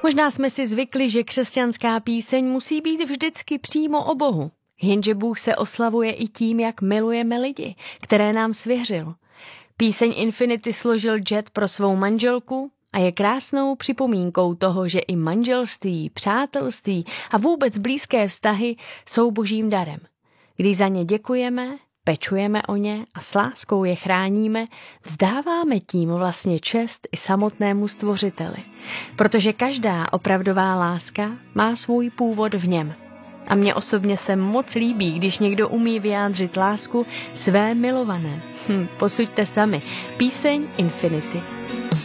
Možná jsme si zvykli, že křesťanská píseň musí být vždycky přímo o Bohu. Jenže Bůh se oslavuje i tím, jak milujeme lidi, které nám svěřil. Píseň Infinity složil Jet pro svou manželku a je krásnou připomínkou toho, že i manželství, přátelství a vůbec blízké vztahy jsou božím darem. Když za ně děkujeme, pečujeme o ně a s láskou je chráníme, vzdáváme tím vlastně čest i samotnému Stvořiteli. Protože každá opravdová láska má svůj původ v něm. A mně osobně se moc líbí, když někdo umí vyjádřit lásku své milované. Posuďte sami. Píseň Infinity.